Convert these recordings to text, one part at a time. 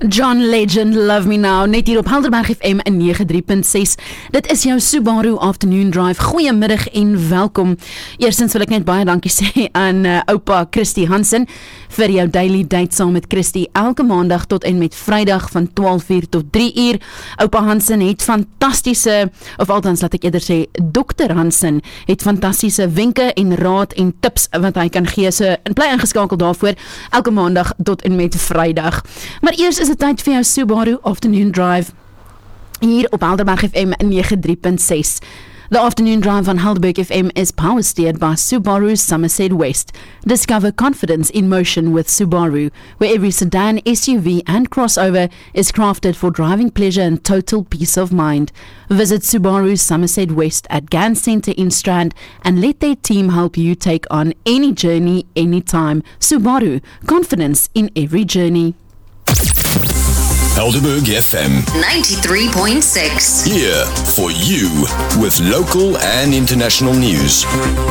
John Legend, Love Me Now, net hier op Helderberg FM in 93.6. Dit is jou Subaru Afternoon Drive. Goeiemiddag en welkom. Eerstens wil ek net baie dankie sê aan oupa Christy Hansen vir jou daily date saam met Christy elke maandag tot en met Vrydag van 12:00 tot 3:00. Oupa Hansen het fantastiese, of althans laat ek eerder sê, Dr. Hansen het fantastiese wenke en raad en tips wat hy kan gee. So bly ingeskakel daarvoor elke maandag tot en met Vrydag. Maar eers is dit tyd vir jou Subaru Afternoon Drive hier op Helderberg FM 93.6. The Afternoon Drive on Helderberg FM is power steered by Subaru Somerset West. Discover confidence in motion with Subaru, where every sedan, SUV and crossover is crafted for driving pleasure and total peace of mind. Visit Subaru Somerset West at Gans Centre in Strand and let their team help you take on any journey, anytime. Subaru, confidence in every journey. Helderberg FM 93.6. here for you with local and international news.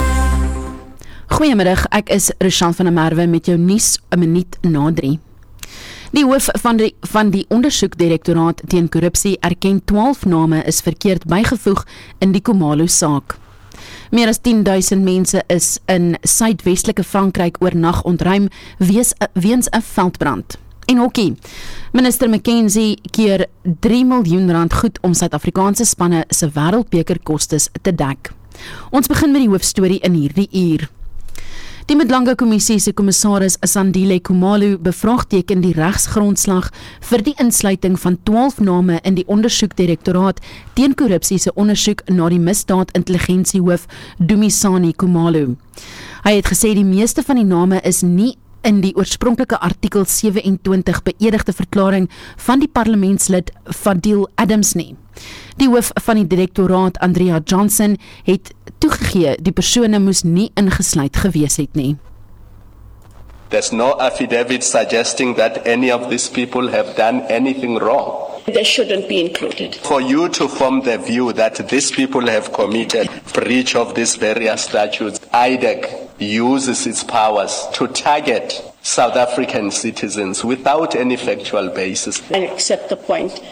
Goeiemiddag, ek is Rochelle van der Merwe met jou nuus 'n minuut na 3. Die hoof van die ondersoekdirektoraat teen korrupsie erken 12 name is verkeerd bygevoeg in die Khumalo saak. Meer as 10.000 mense is in suidwestelike Frankryk oornag ontruim weens 'n veldbrand. En hokkie. Minister McKenzie keer R3 miljoen goed om Suid-Afrikaanse spanne se wêreldbekerkostes te dek. Ons begin met die hoofstorie in hierdie uur. Die Mdlanga Kommissie se kommissaris Sandile Khumalo bevraagteken die regsgrondslag vir die insluiting van 12 name in die ondersoekdirektoraat teen korrupsie se ondersoek na die misdaadintelligensiehoof Dumisani Khumalo. Hy het gesê die meeste van die name is nie in die oorspronklike artikel 27 beëdigde verklaring van die parlementslid Fadil Adams nie. Die hoof van die direktoraat, Andrea Johnson, het toegegee die persone moes nie ingesluit gewees het nie. There's no affidavit suggesting that any of these people have done anything wrong. They shouldn't be included. For you to form the view that these people have committed breach of these various statutes, IDEC uses its powers to target South African citizens without any factual basis. I accept the point.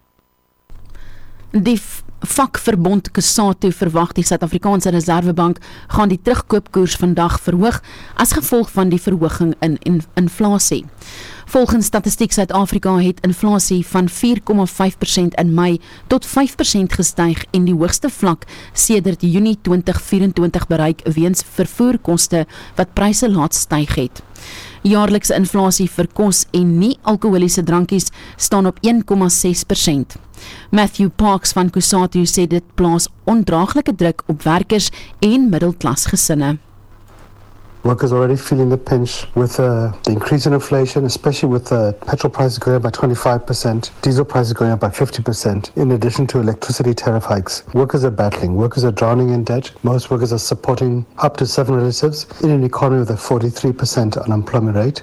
Die vakverbond COSATU verwag die Suid-Afrikaanse Reservebank gaan die terugkoopkoers vandag verhoog as gevolg van die verhoging in inflasie. Volgens Statistiek Suid-Afrika het inflasie van 4,5% in Mei tot 5% gestyg en die hoogste vlak sedert Junie 2024 bereik weens vervoerkoste wat pryse laat styg het. Jaarlikse inflasie vir kos en nie-alkoholiese drankies staan op 1,6%. Matthew Parks van COSATU sê dit plaas ondraaglike druk op werkers en middelklasgesinne. Workers are already feeling the pinch with the increase in inflation, especially with petrol prices going up by 25%, diesel prices going up by 50%, in addition to electricity tariff hikes. Workers are battling. Workers are drowning in debt. Most workers are supporting up to 7 relatives in an economy with a 43% unemployment rate.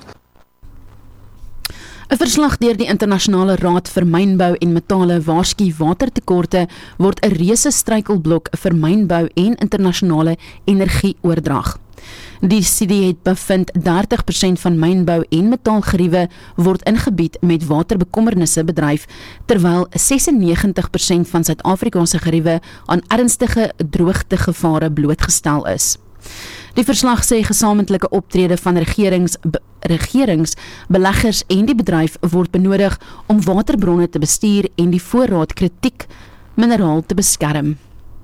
'n Verslag deur die Internasionale Raad vir Mynbou en Metale waarsku watertekorte word 'n reuse struikelblok vir mynbou en internasionale energieoordrag. Die studie het bevind 30% van mynbou en metaalgeriewe word in gebied met waterbekommernisse bedryf, terwyl 96% van Suid-Afrika se geriewe aan ernstige droogtegevare blootgestel is. Die verslag sê gesamentlike optrede van regerings, beleggers en die bedryf word benodig om waterbronne te bestuur en die voorraad kritiek mineraal te beskerm.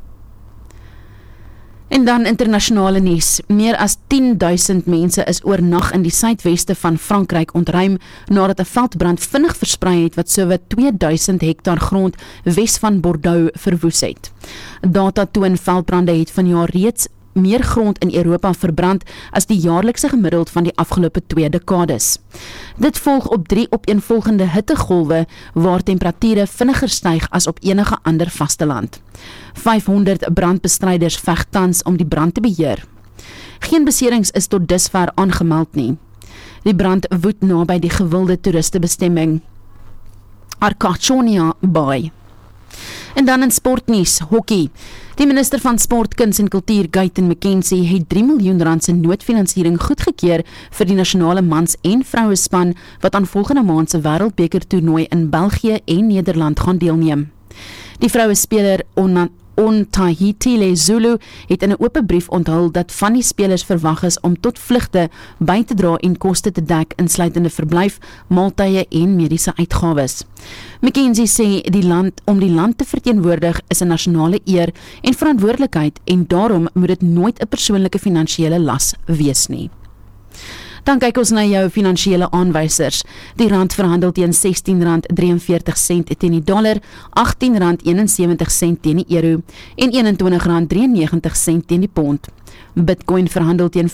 En dan internasionale nuus. Meer as 10.000 mense is oornag in die suidweste van Frankryk ontruim nadat 'n veldbrand vinnig versprei het wat sowat 2000 hektaar grond wes van Bordeaux verwoes het. Data toon veldbrande het vanjaar reeds meer grond in Europa verbrand as die jaarlikse gemiddeld van die afgelope 2 dekades. Dit volg op 3 opeenvolgende hittegolwe waar temperature vinniger styg as op enige ander vasteland. 500 brandbestryders veg tans om die brand te beheer. Geen beserings is tot dusver aangemeld nie. Die brand woed naby die gewilde toeristebestemming Arcachonia Bay. En dan in sportnuus, hokkie. Die minister van Sport, Kuns en Kultuur, Guyton McKenzie, het R3 miljoen se noodfinansiering goedgekeur vir die nasionale mans- en vrouespan wat aan volgende maand se wêreldbeker toernooi in België en Nederland gaan deelneem. Die vrouespeler Ontahitile Zulu het in 'n oop brief onthul dat van die spelers verwag is om tot vlugte by te dra en koste te dek, insluitende verblyf, maaltye en mediese uitgawes. McKenzie sê om die land te verteenwoordig is 'n nasionale eer en verantwoordelikheid en daarom moet dit nooit 'n persoonlike finansiële las wees nie. Dan kyk ons na jou finansiële aanwysers. Die rand verhandel teen R16.43 teen die dollar, R18.71 teen die euro en R21.93 teen die pond. Bitcoin verhandel teen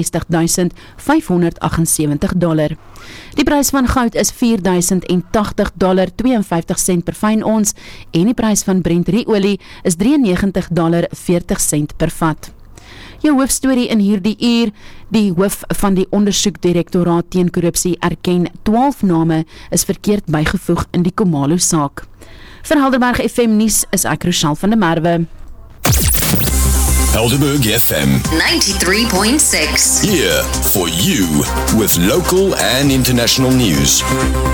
$65,578. Die prys van goud is $4.080.52 per fyn ons en die prys van Brent olie is $93.40 per vat. Jou hoofstorie in hierdie uur, die hoof van die ondersoekdirektoraat teen korrupsie erken 12 name is verkeerd bygevoeg in die Khumalo saak. Vir Helderberg FM nuus is ek Rochelle van der Merwe. Helderberg FM 93.6. here for you with local and international news.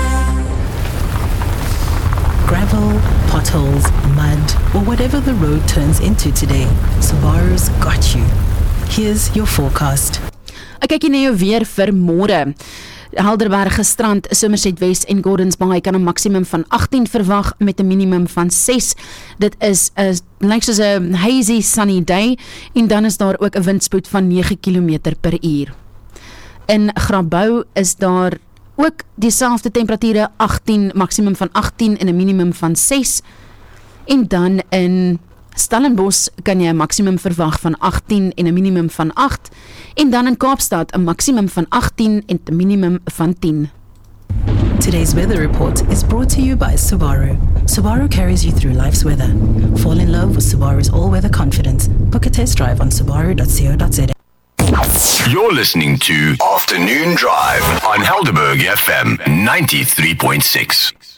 Gravel, potholes, mud, or whatever the road turns into today, Subaru's got you. Here's your forecast. Ek kyk hier na jou weer vir môre. Helderberg Gistrand, Somerset West en Gordons Bay kan 'n maksimum van 18 verwag met 'n minimum van 6. Dit is lyk soos 'n hazy sunny day en dan is daar ook 'n windspoed van 9 km per uur. In Grabouw is daar ook dieselfde temperature, 18, maksimum van 18 en 'n minimum van 6. En dan in Stellenbosch kan jy 'n maksimum verwag van 18 en 'n minimum van 8. En dan in Kaapstad 'n maksimum van 18 en 'n minimum van 10. Today's weather report is brought to you by Subaru. Subaru carries you through life's weather. Fall in love with Subaru's all-weather confidence. Book a test drive on subaru.co.za. You're listening to Afternoon Drive on Helderberg FM 93.6.